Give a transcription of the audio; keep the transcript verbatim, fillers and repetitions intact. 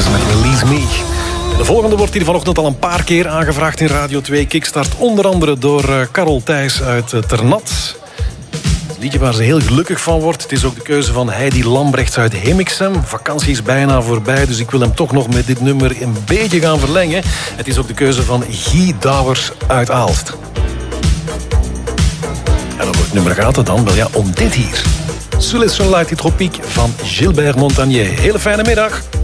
Gomez met Release Me. De volgende wordt hier vanochtend al een paar keer aangevraagd in Radio twee. Kickstart onder andere door uh, Karel Thijs uit uh, Ternat. Het liedje waar ze heel gelukkig van wordt. Het is ook de keuze van Heidi Lambrechts uit Hemiksem. Vakantie is bijna voorbij, dus ik wil hem toch nog met dit nummer een beetje gaan verlengen. Het is ook de keuze van Guy Douwers uit Aalst. En over het nummer gaat het dan? Wel ja, om dit hier. Sous les soleils tropiques van Gilbert Montagnier. Hele fijne middag.